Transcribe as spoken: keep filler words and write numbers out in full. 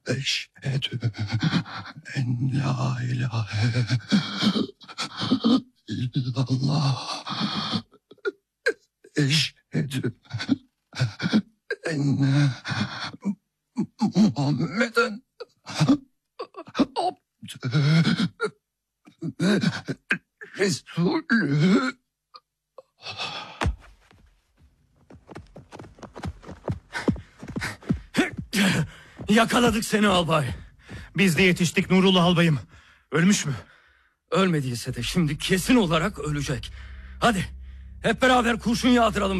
Eşhedü en la ilahe illallah. Eşhedü enne Muhammeden abdü ve Resulü. Yakaladık seni albay. Biz de yetiştik Nurullah albayım. Ölmüş mü? Ölmediyse de şimdi kesin olarak ölecek. Hadi hep beraber kurşun yağdıralım